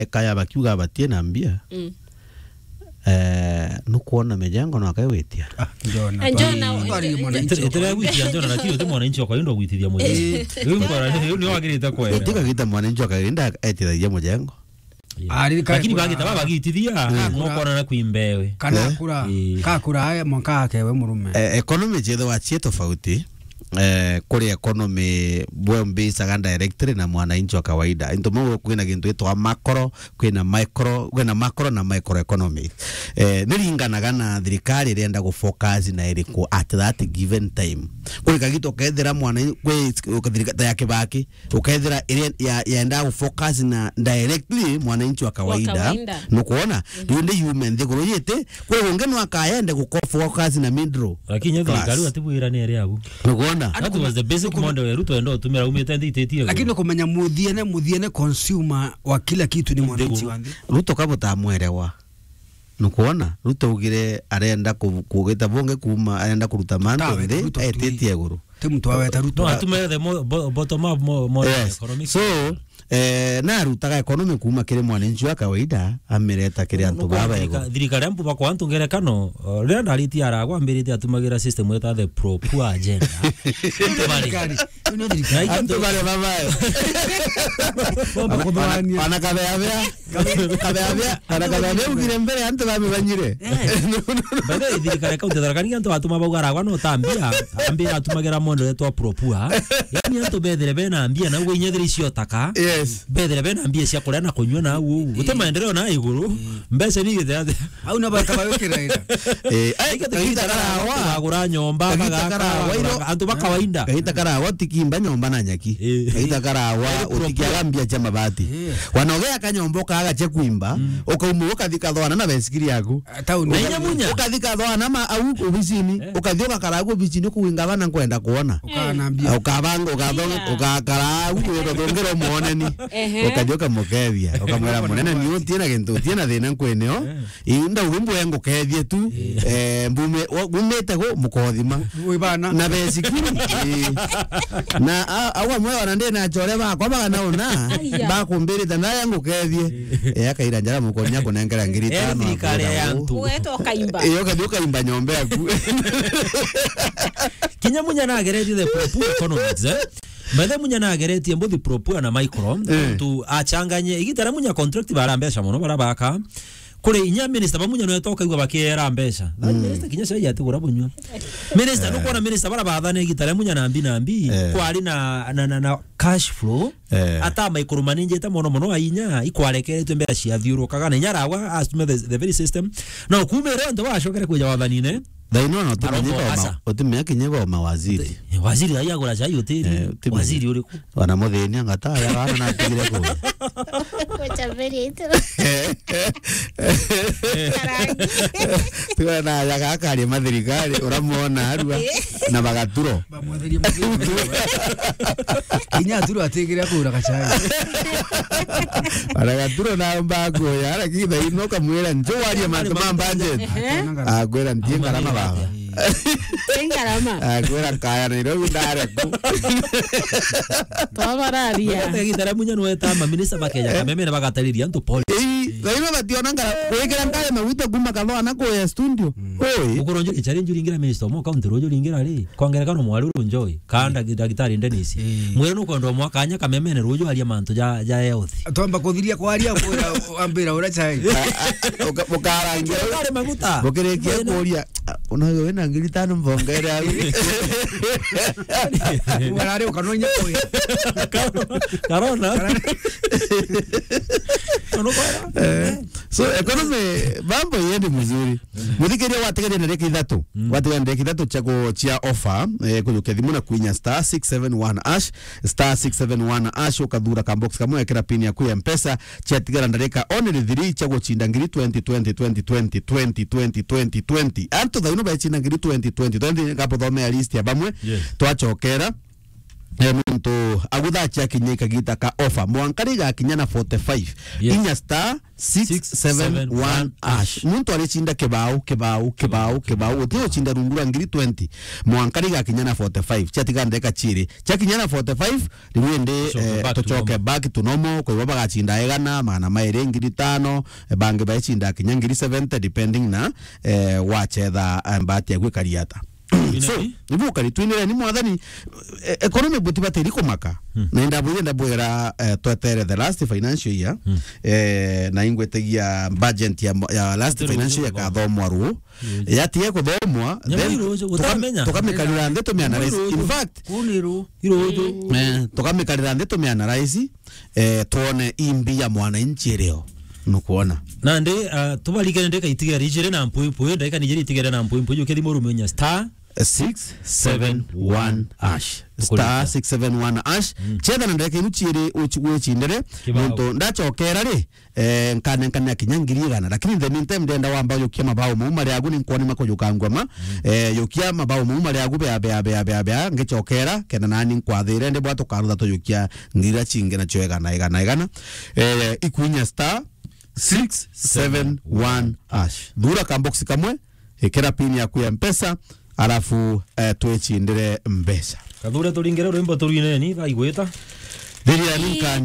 ekaya bakiuga batie na mbia nukuona mejango na akaiwetia Njona Etera gwitia njona lakini uti mwananchi akaenda gwitithia mwenyewe. Ni wagirita kwera. Tika kita mwananchi akaenda etithia mujengo. Lakini bagita baba gitithia ngokora na kuimbewe. Kana kura kakura haya mwaka akewe murume. Economy jetho wachie tofauti. Kuri economy bwembe saganda directory na mwananchi wa kawaida into mo kwina gintu etwa macro kwina macro na micro economy nilinganaga na thirikari irenda go focus na iriku at that given time kuri kagito kethira mwana kwe thirikari ya Kibaki ukethira yaenda go focus na directly mwananchi wa kawaida nukuona ndi human thiguru yete kwe ungeno akaende go focus na middle lakini thirikari atibuira ni ere abu nukuona that was the basic model ya Ruto endo tumira umete nditetie lakini kumenya muthiene consumer wa kila kitu ni mwananchi wandi Ruto kabuta mwerewa nukuona Ruto ugire arenda kugeta bonge kuma arenda kuruta manto ndi etetie guru timtu aweta Ruto atume the bottom up more economic so na rutaga economy kuma kire mwananchi wa kawaida amereta kire antu baba yego thirikari ampu bako antu ngerekano renda riti aragwa mbirite atumagira system eta the pro poor agenda antu bale baba ana kabea ugire mbere antu babe banyire bade thirikari ka utadaragani antu atuma bagaragwa no tambia ambira atumagira mondo etwa pro poor yani antu bedere bena ambia na ugo inyethiri cio taka bedere bena ambia cia kuria na kunywa na ugu ute maendeleo na iguru mbese ni githe au na bakaba wekera ira kaita karawa agura nyomba bagaka antu bakawaida kaita karawa tikimba nyomba na nyaki kaita karawa utikiaga mbia cha mabati wanogea kanyombo kaga che kuimba ukaumuka ukathika thwana na besikiri yaku ukathika thwana ma au obisini ukathioka karago bicini kuinga bana kwenda kuona ukanambia ukabanga ukakara ukudongero muoneni ukathioka mukethia ukamwera munene ni utiena gintu utiena thina kweneo inda wimbo yangu kethie tu mbume gumete go mukothima na besikiri na awa mwe ona ndena chore bakwa bagana ona bakumbiri thana yangu kethie akaira njara mukonya kunengera ngiri 5 thirikari ya ntu weto kaimba kathioka imba nyombe yaku kinya munya na gereti the poor economics Mbele munya na gereti mbothi propua na micro tu achanganye igitara munya contract barambesha muno barabaka kule inya minister bamunya no etoka igwa bakera mbesha minister kinya sai yatigura bunywa minister nuko na minister barabathane igitara munya na mbi kwari na cash flow ata micro manage ta mono ainya ikwarekeretwe mbere cia thiurukaga na nyarawa as the very system no kumere ndo bashokere kuja wathanine Daino tumenyeka kinyego mawaziri. Waziri ayagura cha hoteli. Waziri uriku. Wana mutheni angata ya wana na tigire ko. Kocha verito. Tuna ya gakari mathirikari uramuona arua na bagaturo. Kinya turu atigire ko ura kachai. Bagaturo na mbago ya ara kitha ino kamwira njo waria mambanje. Agwera ndinga rama baba. Engarama. Agwera kaya niro ndare ku. Twabararia. Igitara munya no eta minister bakenya kamemene bagatariria ntu pole. Gaima bationa ngara kwegera ngale maguta guma kalwa na ko ya studio. Oi. Ukoronjo kichari njuri ngira minister mo county rojo lingira ri. Kwangerekano mwari runjoi. Kanda gitagitari Dennis. Mwere no kondo mwaka anya kamemene rojo alia manto ja health. Tomba kuthiria kwaria kwira ambira ura chai. Ukarangira ngare maguta. Bokerekia kuria. Unayo wena ngiri 5 mbongera. Umarare ukanonya koi. Karona. So economy mambo yende mzuri. Muthikiria wategeria na reki ithatu. Wategeria na reki ithatu chako chia offer kujukethi na kuinya *671# ukathura ka box kamwe ekira pin yaku ya M-Pesa chia tigara ndareka only 3 chako chinda ngiri 2020 anto thaino ba chinda ngiri 2020 ngapo thome list ya bamwe twachokera muntu aguthacha kinya kagita ka offer mwankari ga kinya na 45 Yes. inya star 671 ash muntu alichinda kibao utio chinda rungura ngiri 20 mwankari ga kinya na 45 chatiga ndeka chiri cha kinya na 45 riwende tochoke back to normal kwa baba gachinda egana mana maire ngiri 5 bange bachinda kinya ngiri 70 depending na wachetha mbati agwikariata so nibuka litwinira ni mwathani economy butiba tiri kumaka na ndabwira twetere the last financial year na ingwetegia budget ya last financial year ka thomwa ru yatie kuthomwa then tukamikarira ndeto mi analyze in fact Kuniru. tukamikarira ndeto mi analyze tuone imbi ya mwananchi leo nukuona nande tubalikane ndeka itiga rijere na mpuipu ndeka nijeri itiga na mpuipu yo kedi moru menya star 671 ash star 671 ash cheda na ndeke inuchire uchindere muntu ndachokera ri nkane kinyangiri gana lakini the meantime ndenda wamba yokia mabao mu mari agu ninkoni makojuka ngwama yokia mabao mu mari agu be ngechokera kena nani nkwathire ndi bwato karutha to yokia ngira chinge na choega na igana ikunya star 671 ash dura kambox kamwe ikera pini ya kuya mpesa alafu twechindire mbesa kadhure turingere rwimbo turine ni baigweta Diria ninka